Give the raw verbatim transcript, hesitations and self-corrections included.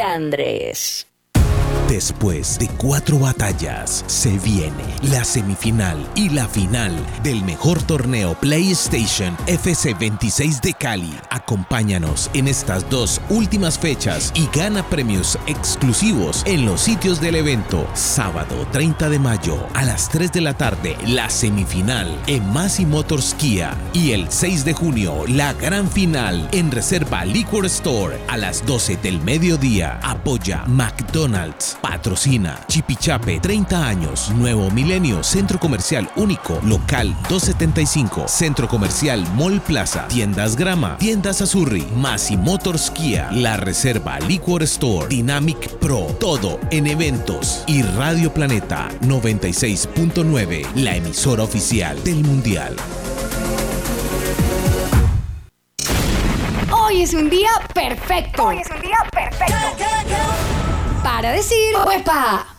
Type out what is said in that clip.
de Andrés. Después de cuatro batallas, se viene la semifinal y la final del mejor torneo PlayStation F C veintiséis de Cali. Acompáñanos en estas dos últimas fechas y gana premios exclusivos en los sitios del evento. Sábado treinta de mayo a las tres de la tarde, la semifinal en Massey Motors Kia. Y el seis de junio, la gran final en Reserva Liquor Store a las doce del mediodía. Apoya McDonald's. Patrocina Chipichape, treinta años, Nuevo Milenio, Centro Comercial Único, Local doscientos setenta y cinco, Centro Comercial Mall Plaza, Tiendas Grama, Tiendas Azurri, Massey Motors Kia, La Reserva Liquor Store, Dynamic Pro, todo en eventos. Y Radio Planeta noventa y seis punto nueve, la emisora oficial del Mundial. Hoy es un día perfecto. Hoy es un día perfecto. Para decir, ¡Uepa!